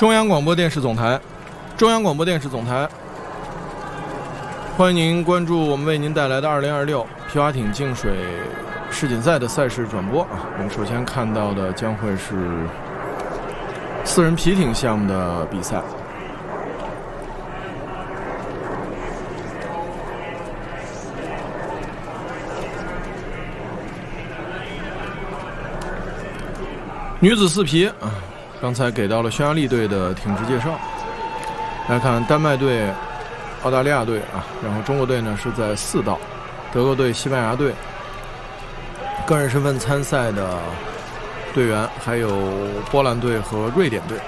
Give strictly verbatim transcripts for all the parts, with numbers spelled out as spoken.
中央广播电视总台，中央广播电视总台，欢迎您关注我们为您带来的二零二六皮划艇净水世锦赛的赛事转播啊。我们首先看到的将会是四人皮艇项目的比赛。女子四皮啊，刚才给到了匈牙利队的艇质介绍。来看丹麦队、澳大利亚队啊，然后中国队呢是在四道，德国队、西班牙队。个人身份参赛的队员还有波兰队和瑞典队。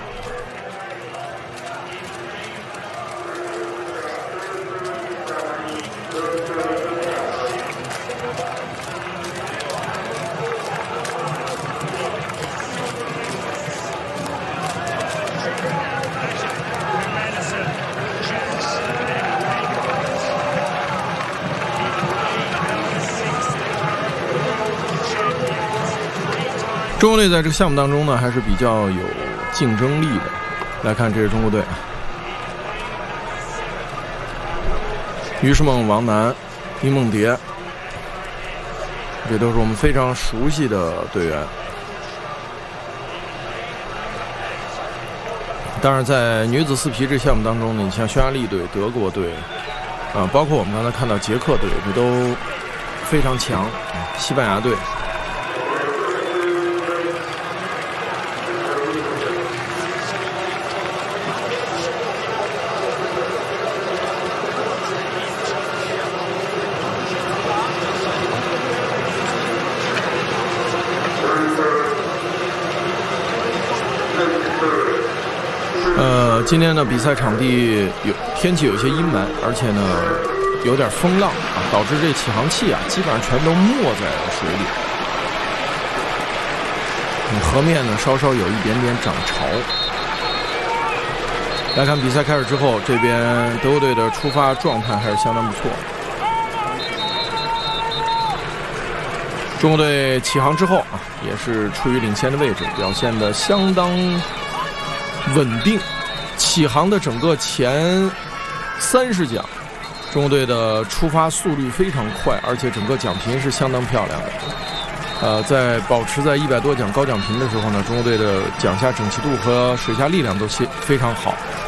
中国队在这个项目当中呢，还是比较有竞争力的。来看，这是中国队，于诗梦、王楠、殷梦蝶，这都是我们非常熟悉的队员。当然，在女子四皮这项目当中呢，你像匈牙利队、德国队啊，包括我们刚才看到捷克队，这都非常强。西班牙队。呃，今天的比赛场地有天气有些阴霾，而且呢有点风浪啊，导致这起航器啊基本上全都没在了水里。嗯、河面呢稍稍有一点点涨潮。来看比赛开始之后，这边德国队的出发状态还是相当不错。中国队起航之后啊，也是处于领先的位置，表现得相当稳定。起航的整个前三十桨，中国队的出发速率非常快，而且整个桨频是相当漂亮的。呃，在保持在一百多桨高桨频的时候呢，中国队的桨下整齐度和水下力量都非常好。